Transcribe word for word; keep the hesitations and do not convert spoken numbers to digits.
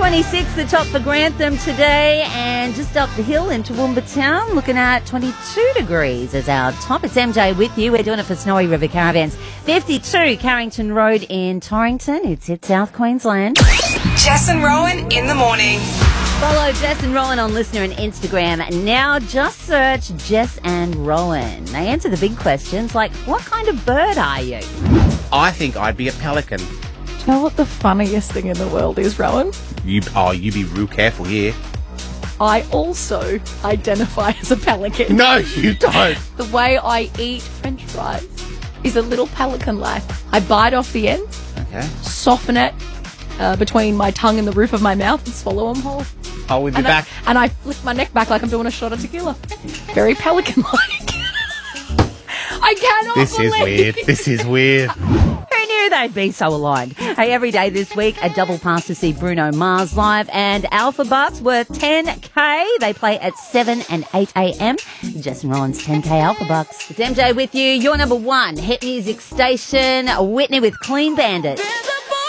twenty-six, the top for Grantham today, and just up the hill in Toowoomba Town, looking at twenty-two degrees as our top. It's M J with you. We're doing it for Snowy River Caravans. fifty-two, Carrington Road in Torrington. It's in South Queensland. Jess and Rowan in the morning. Follow Jess and Rowan on Listener and Instagram. Now just search Jess and Rowan. They answer the big questions like, what kind of bird are you? I think I'd be a pelican. Do you know what the funniest thing in the world is, Rowan? You, oh, you be real careful here. I also identify as a pelican. No, you don't. The way I eat French fries is a little pelican-like. I bite off the end, Okay. soften it uh, between my tongue and the roof of my mouth and swallow them whole. I'll be And back. I, and I flick my neck back like I'm doing a shot of tequila. Very pelican-like. I cannot This is believe weird. This is weird. Who knew they'd be so aligned? Hey, every day this week, a double pass to see Bruno Mars live, and Alpha Bucks worth ten K. They play at seven and eight a.m. Jess and Rowan's ten K Alpha Bucks. It's M J with you. Your number one hit music station, Whitney with Clean Bandit.